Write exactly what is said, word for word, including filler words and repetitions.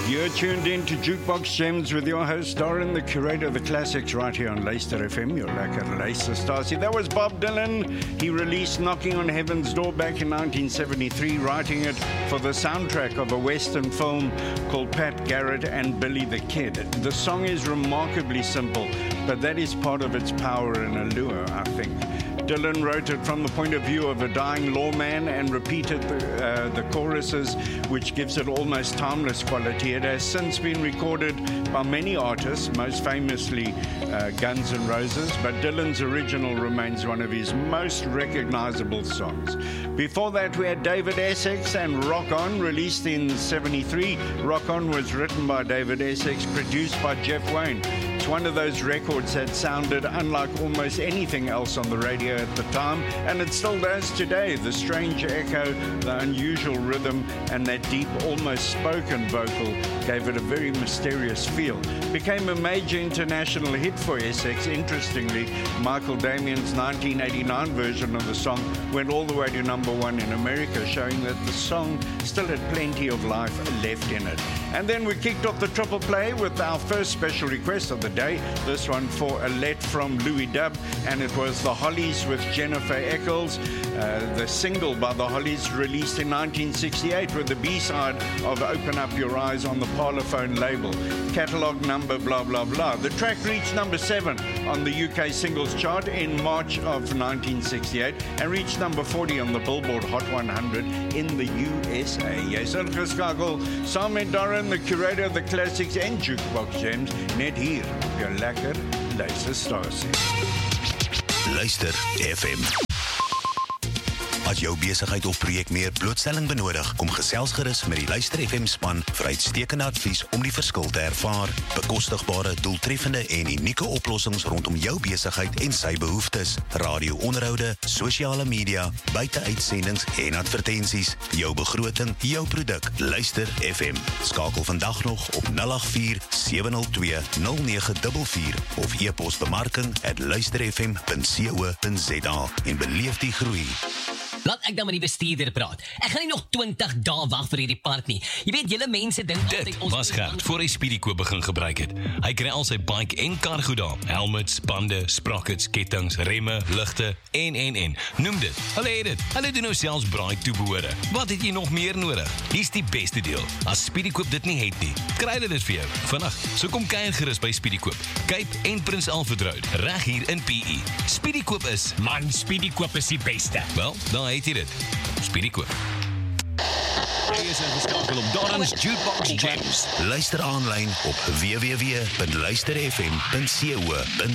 You're tuned in to Jukebox Gems with your host, Doran, the curator of the classics, right here on Luister F M. You're like a luisterstasie. That was Bob Dylan. He released Knocking on Heaven's Door back in nineteen seventy-three, writing it for the soundtrack of a Western film called Pat Garrett and Billy the Kid. The song is remarkably simple, but that is part of its power and allure, I think. Dylan wrote it from the point of view of a dying lawman and repeated the, uh, the choruses, which gives it almost timeless quality. It has since been recorded by many artists, most famously uh, Guns N' Roses, but Dylan's original remains one of his most recognizable songs. Before that, we had David Essex and Rock On, released in seventy-three. Rock On was written by David Essex, produced by Jeff Wayne. It's one of those records that sounded unlike almost anything else on the radio at the time, and it still does today. The strange echo, the unusual rhythm, and that deep, almost spoken vocal gave it a very mysterious feel. Became a major international hit for Essex. Interestingly, Michael Damian's nineteen eighty-nine version of the song went all the way to number one in America, showing that the song still had plenty of life left in it. And then we kicked off the triple play with our first special request of the day, this one for Alette from Louis Dub, and it was The Hollies with Jennifer Eccles, uh, the single by The Hollies released in nineteen sixty-eight with the B-side of Open Up Your Eyes on the Parlophone label. Catalogue number blah blah blah. The track reached number seven on the U K singles chart in March of nineteen sixty-eight and reached number forty on the Billboard Hot one hundred in the U S A. Jy's ingeskakel saam met Doran, the curator of the classics en Jukebox Gems, net hier op jou lekker luisterstasie. Luister F M. As jou besigheid of projek meer blootstelling benodig, kom gesels gerus met die Luister F M span vir uitstekende advies om die verskil te ervaar. Bekostigbare, doeltreffende en unieke oplossings rondom jou besigheid en sy behoeftes. Radio-onderhoude, sosiale media, buiteuitsendings en advertensies. Jou begroting, jou produk. Luister F M. Skakel vandag nog op nul agt vier sewe nul twee nul nege vier vier of e-pos bemarking at luisterfm punt co punt za en beleef die groei. Laat ek dan met die bestuurder praat. Ek gaan nie nog twintig dae wag vir hierdie part nie. Jy weet, julle mense dink altyd ons... Dit was Gert, voor hy Speedykoop begin gebruik het. Hy kry al sy bike en kar goed daar. Helmets, bande, sprockets, kettings, remme, ligte en, en, en. Noem dit. Hulle het dit. Hulle doen nou selfs braai toebehore. Wat het jy nog meer nodig? Hier's die beste deel. As Speedykoop dit nie het nie, kry hulle dit vir jou. Vandag, so kom kuier gerus by Speedykoop. Cape en Prins Alfred Road, reg hier in P E. Speedykoop is... Man, Speedykoop is die beste. Wel, dan het jy dit. Speedykoop. Jy is ingeskakel op Doran's Jukebox Gems. Luister aanlyn op w w w punt luisterfm punt co punt